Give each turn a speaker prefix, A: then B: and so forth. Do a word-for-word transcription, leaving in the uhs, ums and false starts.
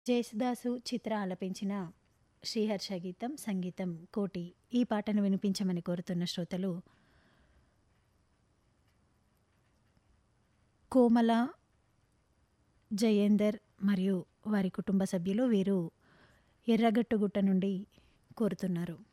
A: జేసుదాసు చిత్ర ఆలపించిన శ్రీహర్ష గీతం, సంగీతం కోటి. ఈ పాటను వినిపించమని కోరుతున్న శ్రోతలు కోమల, జయేందర్ మరియు వారి కుటుంబ సభ్యులు. వీరు ఎర్రగట్టుగుట్ట నుండి కోరుతున్నారు.